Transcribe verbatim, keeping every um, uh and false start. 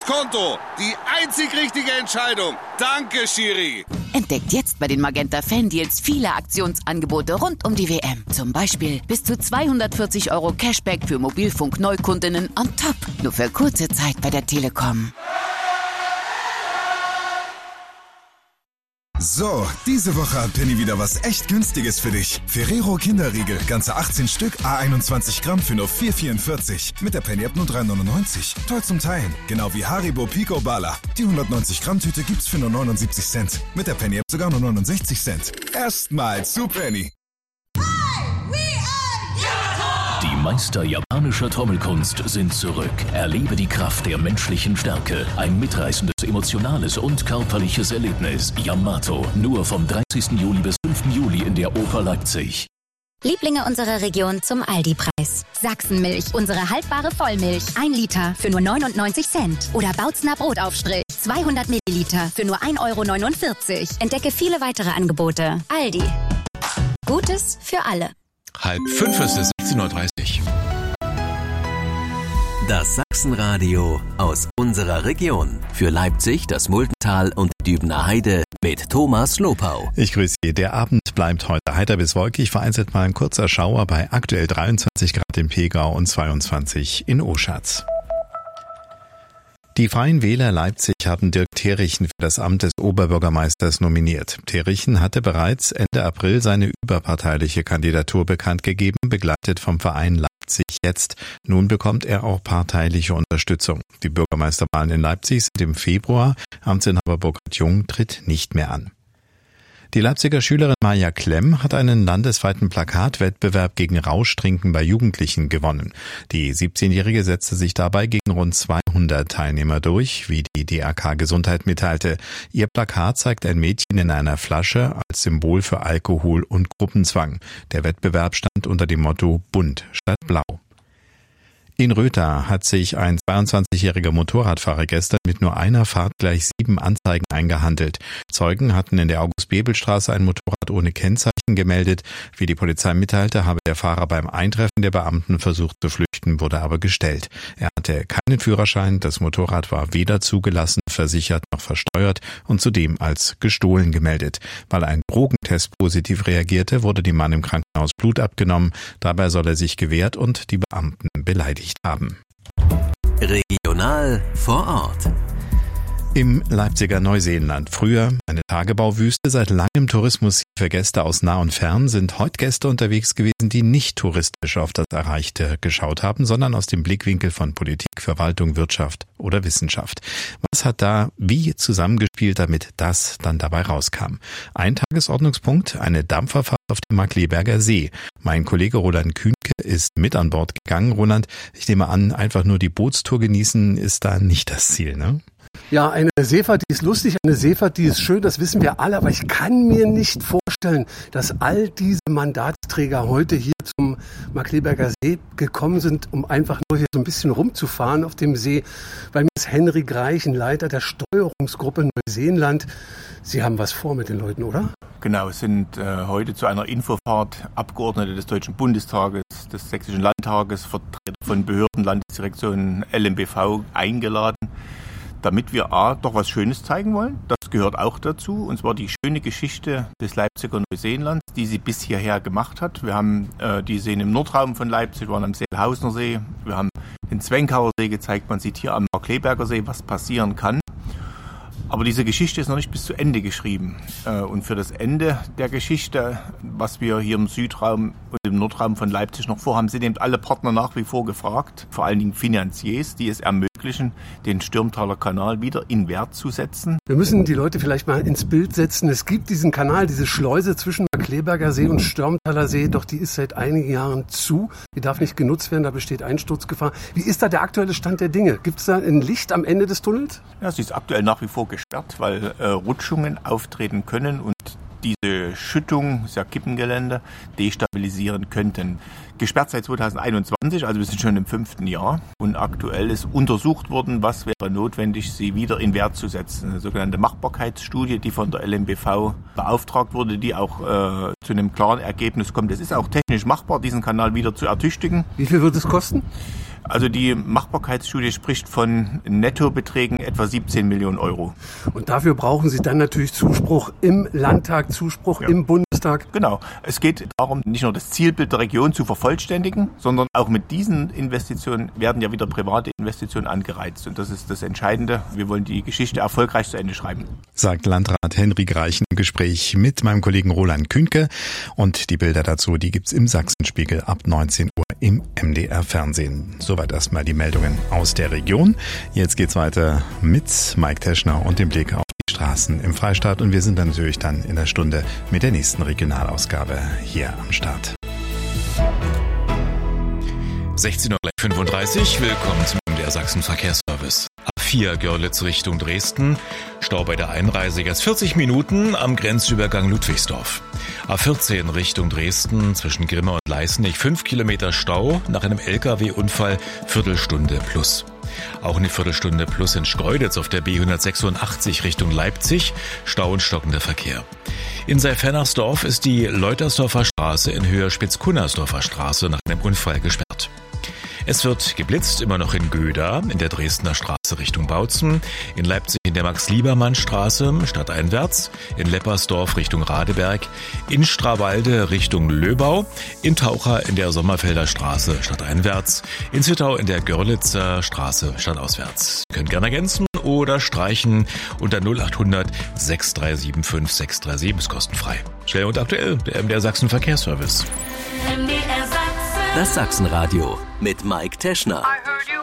Konto. Die einzig richtige Entscheidung. Danke, Schiri. Entdeckt jetzt bei den Magenta Fan-Deals viele Aktionsangebote rund um die W M. Zum Beispiel bis zu zweihundertvierzig Euro Cashback für Mobilfunk-Neukundinnen on top. Nur für kurze Zeit bei der Telekom. So, diese Woche hat Penny wieder was echt Günstiges für dich. Ferrero Kinderriegel, ganze achtzehn Stück, à einundzwanzig Gramm für nur vier vierundvierzig. Mit der Penny App nur drei neunundneunzig. Toll zum Teilen. Genau wie Haribo Pico Bala. Die hundertneunzig Gramm Tüte gibt's für nur neunundsiebzig Cent. Mit der Penny App sogar nur neunundsechzig Cent. Erstmal zu Penny. Die Meister japanischer Trommelkunst sind zurück. Erlebe die Kraft der menschlichen Stärke. Ein mitreißendes, emotionales und körperliches Erlebnis. Yamato. Nur vom dreißigsten Juli bis fünften Juli in der Oper Leipzig. Lieblinge unserer Region zum Aldi-Preis. Sachsenmilch, unsere haltbare Vollmilch. Ein Liter für nur neunundneunzig Cent. Oder Bautzner Brotaufstrich. zweihundert Milliliter für nur ein Euro neunundvierzig. Entdecke viele weitere Angebote. Aldi. Gutes für alle. Halb fünf ist es, sechzehn Uhr dreißig. Das Sachsenradio aus unserer Region. Für Leipzig, das Muldental und die Dübener Heide mit Thomas Lopau. Ich grüße Sie. Der Abend bleibt heute heiter bis wolkig. Vereinzelt mal ein kurzer Schauer bei aktuell dreiundzwanzig Grad in Pegau und zweiundzwanzig in Oschatz. Die Freien Wähler Leipzig haben Dirk Terrichen für das Amt des Oberbürgermeisters nominiert. Terrichen hatte bereits Ende April seine überparteiliche Kandidatur bekannt gegeben, begleitet vom Verein Leipzig jetzt. Nun bekommt er auch parteiliche Unterstützung. Die Bürgermeisterwahlen in Leipzig sind im Februar. Amtsinhaber Burkhard Jung tritt nicht mehr an. Die Leipziger Schülerin Maja Klemm hat einen landesweiten Plakatwettbewerb gegen Rauschtrinken bei Jugendlichen gewonnen. Die siebzehnjährige setzte sich dabei gegen rund zweihundert Teilnehmer durch, wie die D R K Gesundheit mitteilte. Ihr Plakat zeigt ein Mädchen in einer Flasche als Symbol für Alkohol und Gruppenzwang. Der Wettbewerb stand unter dem Motto Bunt statt Blau. In Rötha hat sich ein zweiundzwanzigjähriger Motorradfahrer gestern mit nur einer Fahrt gleich sieben Anzeigen eingehandelt. Zeugen hatten in der August-Bebel-Straße ein Motorrad ohne Kennzeichen gemeldet. Wie die Polizei mitteilte, habe der Fahrer beim Eintreffen der Beamten versucht zu flüchten, wurde aber gestellt. Er hatte keinen Führerschein, das Motorrad war weder zugelassen, versichert noch versteuert und zudem als gestohlen gemeldet. Weil ein Drogentest positiv reagierte, wurde dem Mann im Krankenhaus Blut abgenommen. Dabei soll er sich gewehrt und die Beamten beleidigt haben. Regional vor Ort. Im Leipziger Neuseeland. Früher eine Tagebauwüste, seit langem Tourismus für Gäste aus nah und fern, sind heute Gäste unterwegs gewesen, die nicht touristisch auf das Erreichte geschaut haben, sondern aus dem Blickwinkel von Politik, Verwaltung, Wirtschaft oder Wissenschaft. Was hat da wie zusammengespielt, damit das dann dabei rauskam? Ein Tagesordnungspunkt, eine Dampferfahrt auf dem Markkleeberger See. Mein Kollege Roland Kühnke ist mit an Bord gegangen. Roland, ich nehme an, einfach nur die Bootstour genießen ist da nicht das Ziel, ne? Ja, eine Seefahrt, die ist lustig, eine Seefahrt, die ist schön, das wissen wir alle, aber ich kann mir nicht vorstellen, dass all diese Mandatsträger heute hier zum Markkleeberger See gekommen sind, um einfach nur hier so ein bisschen rumzufahren auf dem See. Bei mir ist Henry Greichen, Leiter der Steuerungsgruppe Neuseeland. Sie haben was vor mit den Leuten, oder? Genau, es sind äh, heute zu einer Infofahrt Abgeordnete des Deutschen Bundestages, des Sächsischen Landtages, Vertreter von Behörden, Landesdirektionen, L M B V eingeladen, damit wir A, doch was Schönes zeigen wollen. Das gehört auch dazu, und zwar die schöne Geschichte des Leipziger Neuseelands, die sie bis hierher gemacht hat. Wir haben äh, die Seen im Nordraum von Leipzig, wir waren am Seelhausener See, wir haben den Zwenkauer See gezeigt, man sieht hier am Markkleeberger See, was passieren kann. Aber diese Geschichte ist noch nicht bis zu Ende geschrieben. Und für das Ende der Geschichte, was wir hier im Südraum und im Nordraum von Leipzig noch vorhaben, sind eben alle Partner nach wie vor gefragt, vor allen Dingen Finanziers, die es ermöglichen, den Stürmtaler Kanal wieder in Wert zu setzen. Wir müssen die Leute vielleicht mal ins Bild setzen. Es gibt diesen Kanal, diese Schleuse zwischen Markkleeberger See und Stürmtaler See, doch die ist seit einigen Jahren zu. Die darf nicht genutzt werden, da besteht Einsturzgefahr. Wie ist da der aktuelle Stand der Dinge? Gibt es da ein Licht am Ende des Tunnels? Ja, sie ist aktuell nach wie vor gesperrt, weil äh, Rutschungen auftreten können und diese Schüttung, das ist ja Kippengelände, destabilisieren könnten. Gesperrt seit zweitausendeinundzwanzig, also wir sind schon im fünften Jahr. Und aktuell ist untersucht worden, was wäre notwendig, sie wieder in Wert zu setzen. Eine sogenannte Machbarkeitsstudie, die von der L M B V beauftragt wurde, die auch äh, zu einem klaren Ergebnis kommt. Es ist auch technisch machbar, diesen Kanal wieder zu ertüchtigen. Wie viel wird es kosten? Also die Machbarkeitsstudie spricht von Nettobeträgen etwa siebzehn Millionen Euro. Und dafür brauchen Sie dann natürlich Zuspruch im Landtag, Zuspruch ja. im Bundestag. Genau. Es geht darum, nicht nur das Zielbild der Region zu vervollständigen, sondern auch mit diesen Investitionen werden ja wieder private Investitionen angereizt. Und das ist das Entscheidende. Wir wollen die Geschichte erfolgreich zu Ende schreiben. Sagt Landrat Henrik Reich im Gespräch mit meinem Kollegen Roland Kühnke. Und die Bilder dazu, die gibt's im Sachsenspiegel ab neunzehn Uhr im M D R Fernsehen. Soweit erstmal die Meldungen aus der Region. Jetzt geht's weiter mit Mike Teschner und dem Blick auf die Straßen im Freistaat. Und wir sind dann natürlich dann in der Stunde mit der nächsten Regionalausgabe hier am Start. sechzehn Uhr fünfunddreißig, willkommen zum der Sachsen-Verkehrsservice. A vier Görlitz Richtung Dresden, Stau bei der Einreise jetzt vierzig Minuten am Grenzübergang Ludwigsdorf. A vierzehn Richtung Dresden zwischen Grimma und Leißnig, fünf Kilometer Stau nach einem L K W-Unfall, Viertelstunde plus. Auch eine Viertelstunde plus in Schkeuditz auf der B hundertsechsundachtzig Richtung Leipzig, Stau und stockender Verkehr. In Seifernersdorf ist die Leutersdorfer Straße in Höhe Spitz-Kunnersdorfer Straße nach einem Unfall gesperrt. Es wird geblitzt, immer noch in Göda, in der Dresdner Straße Richtung Bautzen, in Leipzig in der Max-Liebermann-Straße stadteinwärts, in Leppersdorf Richtung Radeberg, in Strawalde Richtung Löbau, in Taucher in der Sommerfelder Straße stadteinwärts, in Zittau in der Görlitzer Straße stadtauswärts. Ihr könnt gerne ergänzen oder streichen unter null acht hundert sechs drei sieben fünf sechs drei sieben, ist kostenfrei. Schnell und aktuell, der M D R Sachsen Verkehrsservice. Das Sachsenradio mit Mike Teschner.